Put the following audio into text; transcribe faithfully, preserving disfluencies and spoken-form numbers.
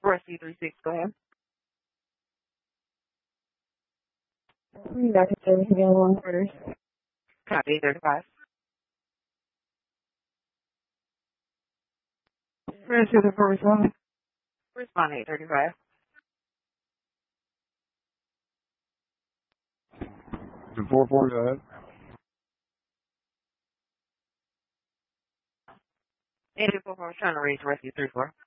Rescue three six, go ahead. Doctor Service available on orders. Copy, thirty-five. Rescue the first one. Respond eight thirty-five. The four four, go ahead. eight four four, trying to reach Rescue three four.